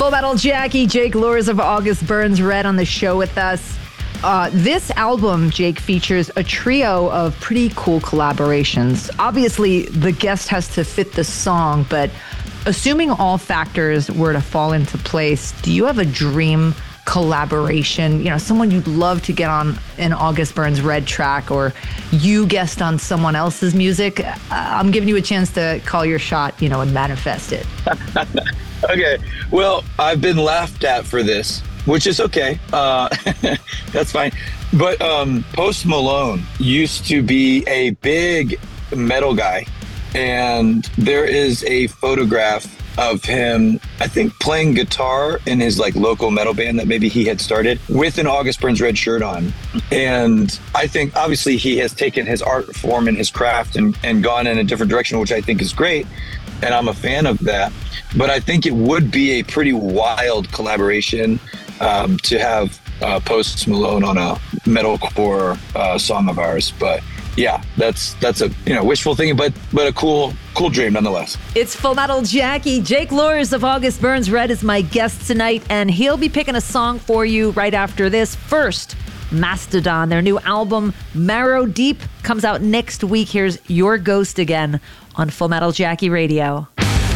Full Metal Jackie, Jake Luhrs of August Burns Red on the show with us. This album, Jake, features a trio of pretty cool collaborations. Obviously, the guest has to fit the song, but assuming all factors were to fall into place, do you have a dream collaboration? You know, someone you'd love to get on an August Burns Red track, or you guest on someone else's music? I'm giving you a chance to call your shot, you know, and manifest it. Okay. Well, I've been laughed at for this, which is okay. That's fine. But Post Malone used to be a big metal guy. And there is a photograph of him, I think, playing guitar in his like local metal band that maybe he had started with an August Burns Red shirt on. And I think obviously he has taken his art form and his craft and gone in a different direction, which I think is great. And I'm a fan of that. But I think it would be a pretty wild collaboration to have Post Malone on a metalcore song of ours. But yeah, that's a wishful thinking, but a cool dream nonetheless. It's Full Metal Jackie. Jake Luhrs of August Burns Red is my guest tonight, and he'll be picking a song for you right after this. First, Mastodon, their new album Marrow Deep comes out next week. Here's Your Ghost Again on Full Metal Jackie Radio.